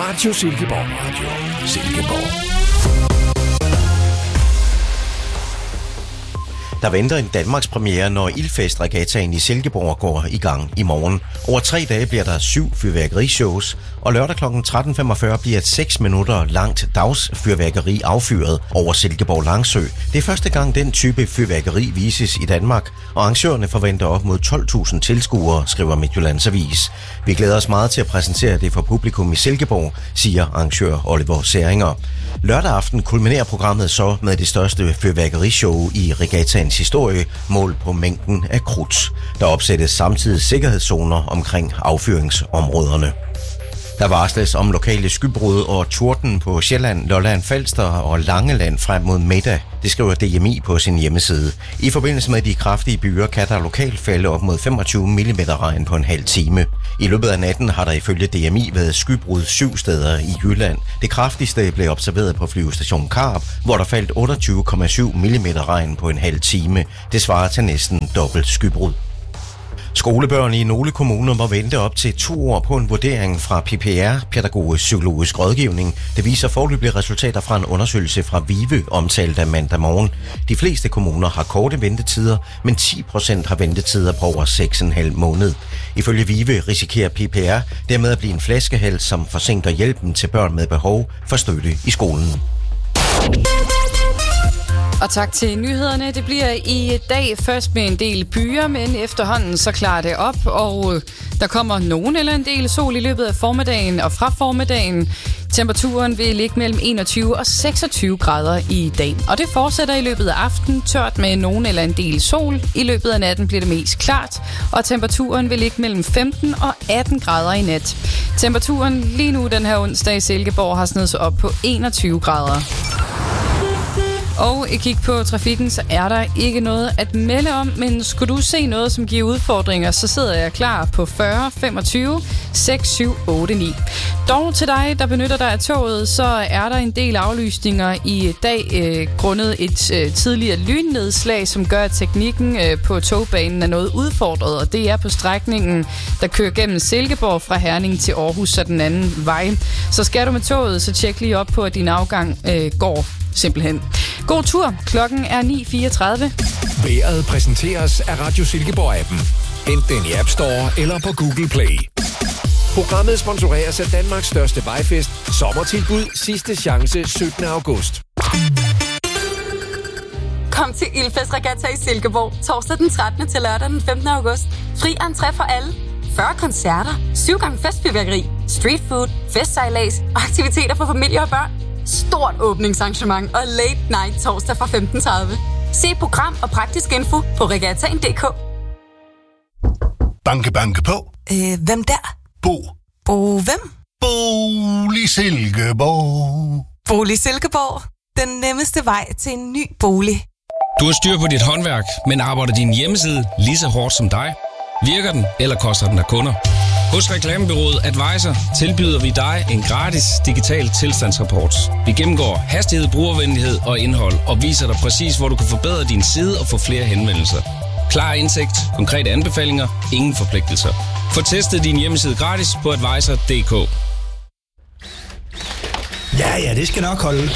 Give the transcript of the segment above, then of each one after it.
Radio Silkeborg. Radio Silkeborg. Der venter en Danmarks premiere, når Ildfest-regattaen i Silkeborg går i gang i morgen. Over 3 dage bliver der 7 fyrværkerishows, og lørdag kl. 13.45 bliver et 6 minutter langt dagsfyrværkeri affyret over Silkeborg Langsø. Det er første gang den type fyrværkeri vises i Danmark, og arrangørerne forventer op mod 12.000 tilskuere, skriver Midtjyllands Avis. Vi glæder os meget til at præsentere det for publikum i Silkeborg, siger arrangør Oliver Særinger. Lørdag aften kulminerer programmet så med det største fyrværkerishow i regattaens historie, målt på mængden af krudt. Der opsættes samtidig sikkerhedszoner omkring affyringsområderne. Der varsles om lokale skybrud og torden på Sjælland, Lolland Falster og Langeland frem mod middag. Det skriver DMI på sin hjemmeside. I forbindelse med de kraftige byer kan der lokalt falde op mod 25 mm regn på en halv time. I løbet af natten har der ifølge DMI været skybrud 7 steder i Jylland. Det kraftigste blev observeret på flyvestation Karup, hvor der faldt 28,7 mm regn på en halv time. Det svarer til næsten dobbelt skybrud. Skolebørn i nogle kommuner må vente op til 2 år på en vurdering fra PPR, Pædagogisk Psykologisk Rådgivning. Det viser foreløbige resultater fra en undersøgelse fra VIVE, omtalt af mandag morgen. De fleste kommuner har korte ventetider, men 10% har ventetider på over 6,5 måned. Ifølge VIVE risikerer PPR dermed at blive en flaskehals, som forsinker hjælpen til børn med behov for støtte i skolen. Og tak til nyhederne. Det bliver i dag først med en del byer, men efterhånden så klarer det op, og der kommer nogen eller en del sol i løbet af formiddagen, og fra formiddagen temperaturen vil ligge mellem 21 og 26 grader i dag. Og det fortsætter i løbet af aftenen, tørt med nogen eller en del sol. I løbet af natten bliver det mest klart, og temperaturen vil ligge mellem 15 og 18 grader i nat. Temperaturen lige nu den her onsdag i Silkeborg har snedet sig op på 21 grader. Og et kig på trafikken, så er der ikke noget at melde om, men skulle du se noget, som giver udfordringer, så sidder jeg klar på 40 25 6 7 8 9. Dog til dig, der benytter dig af toget, så er der en del aflysninger i dag grundet et tidligere lynnedslag, som gør, at teknikken på togbanen er noget udfordret, og det er på strækningen, der kører gennem Silkeborg fra Herning til Aarhus, så den anden vej. Så skal du med toget, så tjek lige op på, at din afgang går simpelthen. God tur. Klokken er 9:34. Vejret præsenteres af Radio Silkeborg-appen. Hent den i App Store eller på Google Play. Programmet sponsoreres af Danmarks største vejfest. Sommertilbud sidste chance 17. august. Kom til Ildfest Regatta i Silkeborg torsdag den 13. til lørdag den 15. august. Fri entré for alle. 40 koncerter, 7 gange festfyrværkeri, street food, festsejlads og aktiviteter for familier og børn. Stort åbningsarrangement og late night torsdag fra 15:30. Se program og praktisk info på regattaen.dk. Banke, banke på. Hvem der? Bo. Bo hvem? Bolig Silkeborg. Bolig Silkeborg. Den nemmeste vej til en ny bolig. Du har styr på dit håndværk, men arbejder din hjemmeside lige så hårdt som dig? Virker den, eller koster den af kunder? Hos Reklamebureauet Advisor tilbyder vi dig en gratis digital tilstandsrapport. Vi gennemgår hastighed, brugervenlighed og indhold og viser dig præcis, hvor du kan forbedre din side og få flere henvendelser. Klar indsigt, konkrete anbefalinger, ingen forpligtelser. Få testet din hjemmeside gratis på advisor.dk. Ja, det skal nok holde.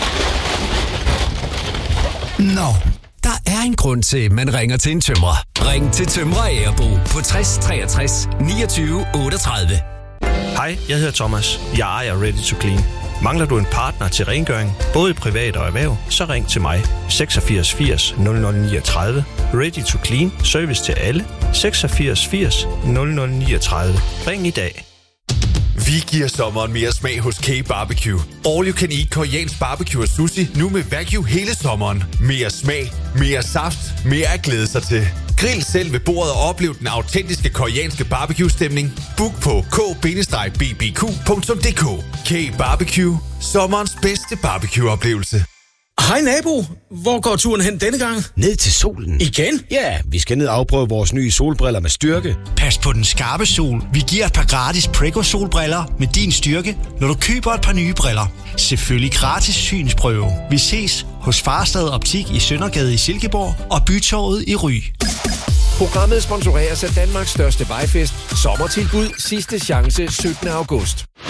Nå, der er en grund til, at man ringer til en tømrer. Ring til Tømrer Agerbo på 60 63 29 38. Hej, jeg hedder Thomas. Jeg ejer Ready to Clean. Mangler du en partner til rengøring, både privat og erhverv, så ring til mig. 86 80 0039. Ready to Clean. Service til alle. 86 80 0039. Ring i dag. Vi giver sommeren mere smag hos K-Barbecue. All you can eat koreansk barbecue og sushi, nu med Wagyu hele sommeren. Mere smag, mere saft, mere at glæde sig til. Grill selv ved bordet og oplev den autentiske koreanske barbecue-stemning. Book på k-bbq.dk. K-Barbecue. Sommerens bedste barbecue-oplevelse. Hej nabo, hvor går turen hen denne gang? Ned til solen. Igen? Ja, vi skal ned og afprøve vores nye solbriller med styrke. Pas på den skarpe sol. Vi giver et par gratis Prego-solbriller med din styrke, når du køber et par nye briller. Selvfølgelig gratis synsprøve. Vi ses hos Farstad Optik i Søndergade i Silkeborg og Bytorvet i Ry. Programmet sponsoreres af Danmarks største vejfest. Sommertilbud sidste chance 17. august.